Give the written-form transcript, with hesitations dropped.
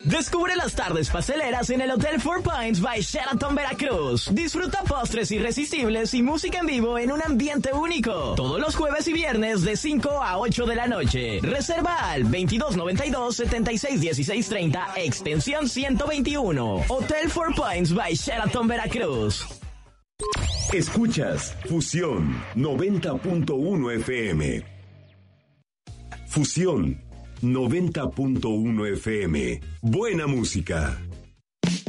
Descubre las tardes pasteleras en el Hotel Four Points by Sheraton Veracruz. Disfruta postres irresistibles y música en vivo en un ambiente único. Todos los jueves y viernes de 5 a 8 de la noche. Reserva al 2292-761630, extensión 121. Hotel Four Points by Sheraton Veracruz. Escuchas Fusión 90.1 FM. Fusión 90.1 FM. Buena música.